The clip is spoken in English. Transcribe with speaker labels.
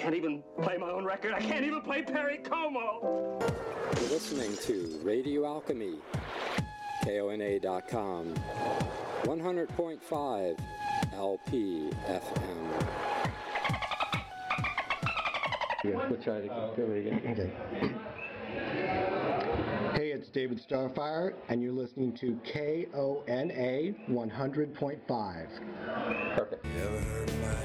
Speaker 1: can't even play my own record. I can't even play Perry Como.
Speaker 2: You're listening to Radio Alchemy, KONA.com, 100.5 LP-FM.
Speaker 3: We'll try to go again. Okay. Hey, it's David Starfire, and you're listening to KONA 100.5.
Speaker 2: Perfect.
Speaker 4: You ever heard of my